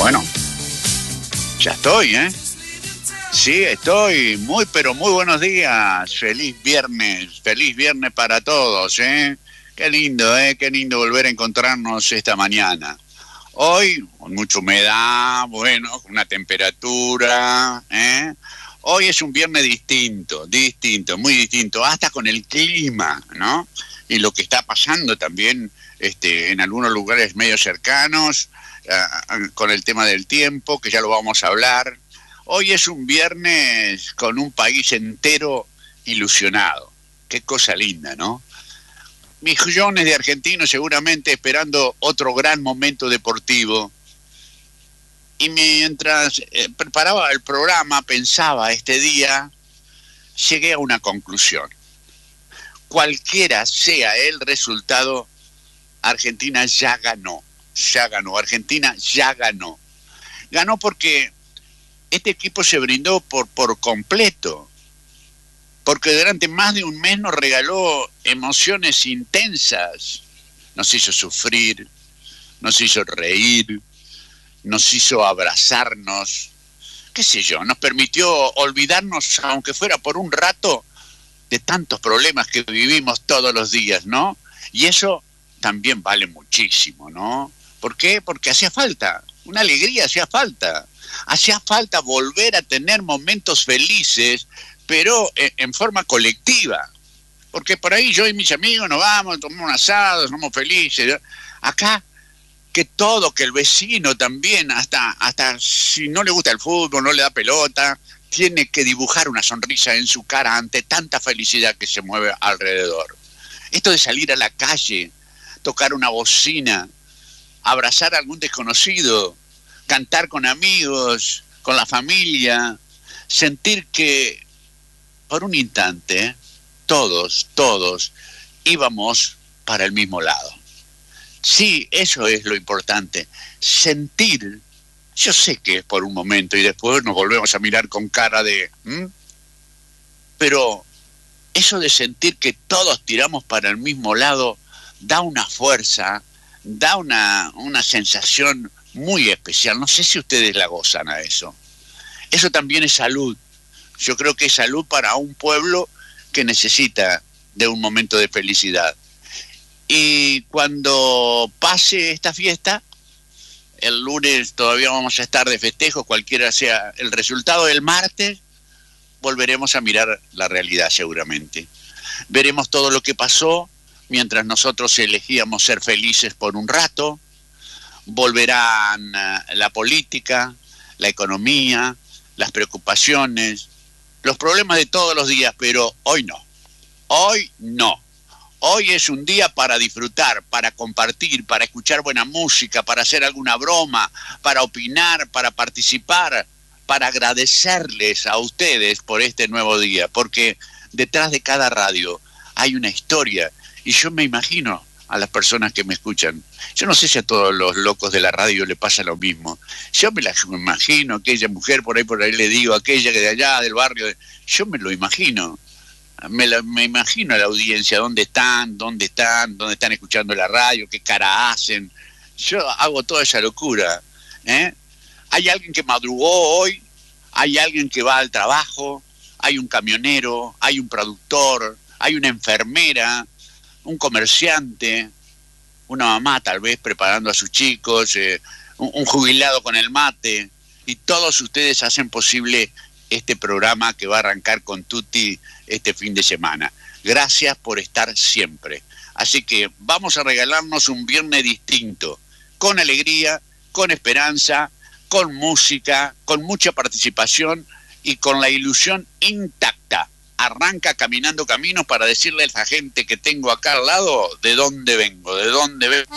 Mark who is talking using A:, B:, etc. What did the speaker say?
A: Bueno, ya estoy, ¿eh? Sí, estoy. Muy, pero muy buenos días. Feliz viernes para todos, ¿eh? Qué lindo, ¿eh? Qué lindo volver a encontrarnos esta mañana. Hoy, con mucha humedad, bueno, con una temperatura, ¿eh? Hoy es un viernes distinto, muy distinto, hasta con el clima, ¿no? Y lo que está pasando también en algunos lugares medio cercanos, con el tema del tiempo, que ya lo vamos a hablar. Hoy es un viernes con un país entero ilusionado. Qué cosa linda, ¿no? Millones de argentinos seguramente esperando otro gran momento deportivo. Y mientras preparaba el programa, pensaba este día, llegué a una conclusión. Cualquiera sea el resultado, Argentina ya ganó, Argentina ya ganó. Ganó porque este equipo se brindó por completo, porque durante más de un mes nos regaló emociones intensas, nos hizo sufrir, nos hizo reír, nos hizo abrazarnos, qué sé yo, nos permitió olvidarnos, aunque fuera por un rato, de tantos problemas que vivimos todos los días, ¿no? Y eso también vale muchísimo, ¿no? ¿Por qué? Porque hacía falta, una alegría hacía falta volver a tener momentos felices, pero en forma colectiva. Porque por ahí yo y mis amigos nos vamos, tomamos un asado, somos felices. Acá, que el vecino también, hasta si no le gusta el fútbol, no le da pelota, tiene que dibujar una sonrisa en su cara ante tanta felicidad que se mueve alrededor. Esto de salir a la calle, tocar una bocina, abrazar a algún desconocido, cantar con amigos, con la familia, sentir que por un instante todos íbamos para el mismo lado. Sí, eso es lo importante, sentir. Yo sé que es por un momento y después nos volvemos a mirar con cara de... Pero eso de sentir que todos tiramos para el mismo lado da una fuerza, da una sensación muy especial. No sé si ustedes la gozan a eso. Eso también es salud. Yo creo que es salud para un pueblo que necesita de un momento de felicidad. Y cuando pase esta fiesta, el lunes todavía vamos a estar de festejo, cualquiera sea el resultado. El martes volveremos a mirar la realidad seguramente. Veremos todo lo que pasó mientras nosotros elegíamos ser felices por un rato. Volverán la política, la economía, las preocupaciones, los problemas de todos los días, pero hoy no. Hoy no. Hoy es un día para disfrutar, para compartir, para escuchar buena música, para hacer alguna broma, para opinar, para participar, para agradecerles a ustedes por este nuevo día, porque detrás de cada radio hay una historia y yo me imagino a las personas que me escuchan. Yo no sé si a todos los locos de la radio le pasa lo mismo. Yo me la imagino, aquella mujer por ahí le digo, aquella que de allá del barrio, yo me lo imagino. Me imagino a la audiencia, dónde están escuchando la radio, qué cara hacen. Yo hago toda esa locura, ¿eh? Hay alguien que madrugó hoy, hay alguien que va al trabajo, hay un camionero, hay un productor, hay una enfermera, un comerciante, una mamá tal vez preparando a sus chicos, un jubilado con el mate, y todos ustedes hacen posible este programa que va a arrancar con Tutti este fin de semana. Gracias por estar siempre. Así que vamos a regalarnos un viernes distinto, con alegría, con esperanza, con música, con mucha participación y con la ilusión intacta. Arranca Caminando Caminos para decirle a esa gente que tengo acá al lado de dónde vengo,